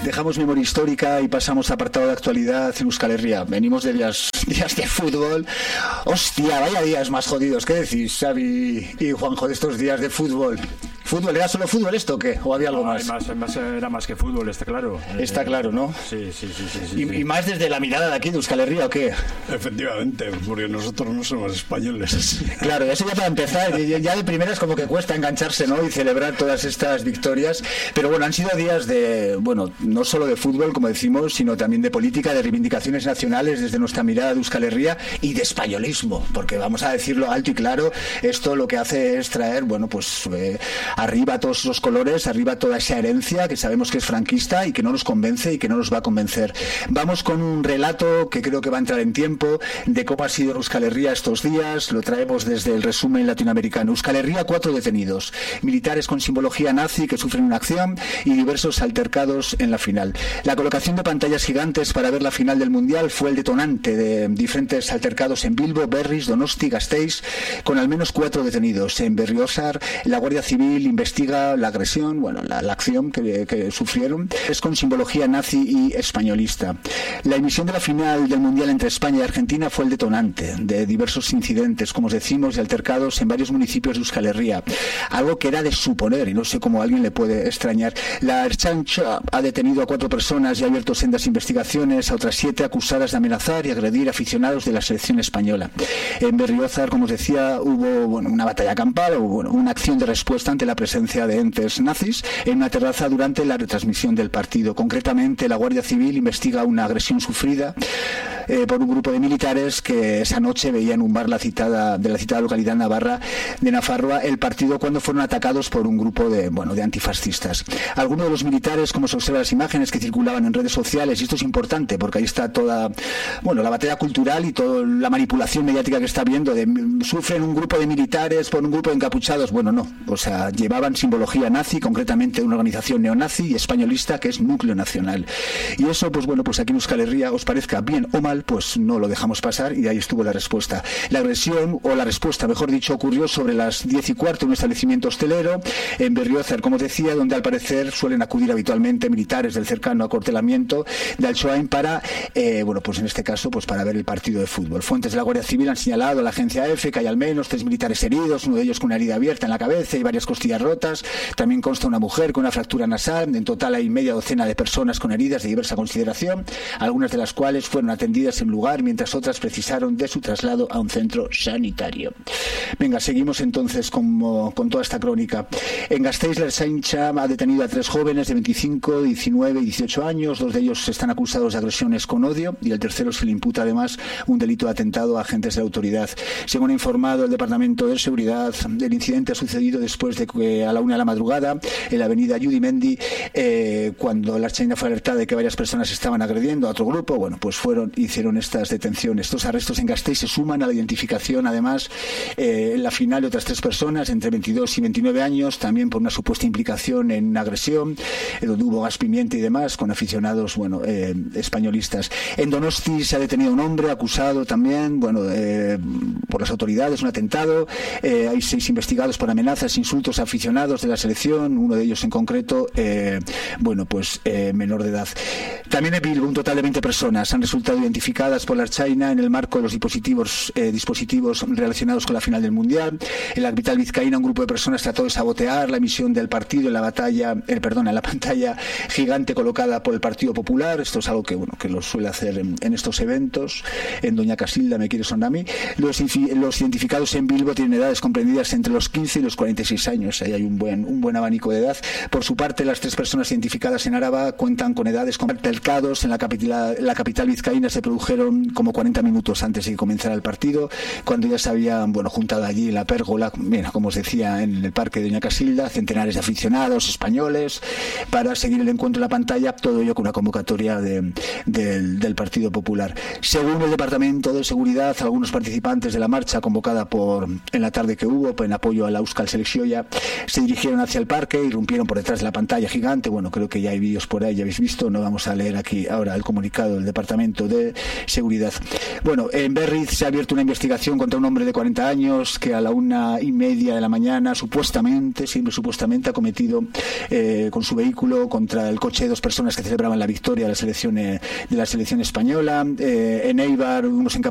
Dejamos memoria histórica y pasamos a apartado de actualidad en Euskal Herria. Venimos de días de fútbol. Hostia, vaya días más jodidos. ¿Qué decís, Xavi y Juanjo, de estos días de fútbol? ¿Fútbol? ¿Era solo fútbol esto o qué? ¿O había algo más? Era más que fútbol, está claro. Está claro, ¿no? Sí. ¿Y más desde la mirada de aquí de Euskal Herria o qué? Efectivamente, porque nosotros no somos españoles. Claro, eso ya para empezar, ya de primeras como que cuesta engancharse, ¿no? Y celebrar todas estas victorias. Pero bueno, han sido días de, bueno, no solo de fútbol, como decimos, sino también de política, de reivindicaciones nacionales desde nuestra mirada de Euskal Herria y de españolismo, porque vamos a decirlo alto y claro, esto lo que hace es traer, bueno, pues arriba todos esos colores, arriba toda esa herencia que sabemos que es franquista y que no nos convence y que no nos va a convencer. Vamos con un relato que creo que va a entrar en tiempo de cómo ha sido Euskal Herria estos días. Lo traemos desde el resumen latinoamericano. Euskal Herria, 4 detenidos, militares con simbología nazi que sufren una acción y diversos altercados en la final. La colocación de pantallas gigantes para ver la final del Mundial fue el detonante de diferentes altercados en Bilbo, Berriz, Donosti, Gasteiz, con al menos 4 detenidos. En Berriozar, la Guardia Civil investiga la agresión, bueno, la acción que sufrieron. Es con simbología nazi y españolista. La emisión de la final del Mundial entre España y Argentina fue el detonante de diversos incidentes, como os decimos, y altercados en varios municipios de Euskal Herria. Algo que era de suponer, y no sé cómo a alguien le puede extrañar. La Ertzaintza ha detenido a 4 personas y ha abierto sendas investigaciones a otras 7 acusadas de amenazar y agredir aficionados de la selección española. En Berriozar, como os decía, hubo una batalla campal, una acción de respuesta ante la presencia de entes nazis en una terraza durante la retransmisión del partido. Concretamente, la Guardia Civil investiga una agresión sufrida por un grupo de militares que esa noche veían en un bar de la citada localidad navarra de Nafarroa el partido cuando fueron atacados por un grupo de antifascistas. Algunos de los militares, como se observa en las imágenes que circulaban en redes sociales, y esto es importante porque ahí está toda la batalla cultural y toda la manipulación mediática que está habiendo de sufren un grupo de militares por un grupo de encapuchados. Bueno, no, o sea, llevaban simbología nazi, concretamente de una organización neonazi y españolista que es Núcleo Nacional. Y eso, pues aquí en Euskal Herria, os parezca bien o mal, pues no lo dejamos pasar y ahí estuvo la respuesta. La agresión, o la respuesta, mejor dicho, ocurrió sobre las 10:15 en un establecimiento hostelero en Berriozar, como os decía, donde al parecer suelen acudir habitualmente militares del cercano acuartelamiento de Altxoain para, pues en este caso, pues para ver el partido de fútbol. Fuentes de la Guardia Civil han señalado a la agencia EFE que hay al menos 3 militares heridos, uno de ellos con una herida abierta en la cabeza y varias costillas rotas. También consta una mujer con una fractura nasal. En total hay media docena de personas con heridas de diversa consideración, algunas de las cuales fueron atendidas en lugar, mientras otras precisaron de su traslado a un centro sanitario. Venga, seguimos entonces con toda esta crónica. En Gasteiz, la Ertzaintza ha detenido a 3 jóvenes de 25, 19 y 18 años. 2 de ellos están acusados de agresiones con odio y al tercero se le imputa además un delito de atentado a agentes de la autoridad. Según ha informado el Departamento de Seguridad, el incidente ha sucedido después de que a la 1 de la madrugada en la avenida Yudimendi, cuando la Ertzaintza fue alertada de que varias personas estaban agrediendo a otro grupo, pues hicieron estas detenciones. Estos arrestos en Gasteiz se suman a la identificación además en la final de otras 3 personas entre 22 y 29 años, también por una supuesta implicación en una agresión, donde hubo gas pimienta y demás, con aficionados españolistas. En Donosti se ha detenido un hombre acusado también por las autoridades, un atentado. Hay 6 investigados por amenazas, insultos a aficionados de la selección, uno de ellos en concreto menor de edad. También en Bilbo, un total de 20 personas han resultado identificadas por la Ertzaintza en el marco de los dispositivos relacionados con la final del Mundial. En la capital vizcaína, un grupo de personas trató de sabotear la emisión del partido en la pantalla gigante colocada por el Partido Popular. Esto es algo que lo suele hacer en estos eventos. En Doña Casilda, me quiere sonar a mí. Los identificados en Bilbo tienen edades comprendidas entre los 15 y los 46 años. Ahí hay un buen abanico de edad. Por su parte, las 3 personas identificadas en Áraba cuentan con edades con altercados en la capital vizcaína se produjeron como 40 minutos antes de que comenzara el partido, cuando ya se habían juntado allí en la pérgola, como os decía, en el parque de Doña Casilda, centenares de aficionados españoles para seguir el encuentro en la pantalla, todo ello con una convocatoria del Partido Popular. Según el Departamento de Seguridad, algunos participantes de la marcha convocada en la tarde que hubo en apoyo a la Euskal Selekzioa se dirigieron hacia el parque, irrumpieron por detrás de la pantalla gigante. Creo que ya hay vídeos por ahí, ya habéis visto, no vamos a leer aquí ahora el comunicado del Departamento de seguridad. Bueno, en Berriz se ha abierto una investigación contra un hombre de 40 años que a la 1:30 de la mañana supuestamente ha cometido con su vehículo contra el coche de 2 personas que celebraban la victoria de la selección española. En Eibar, unos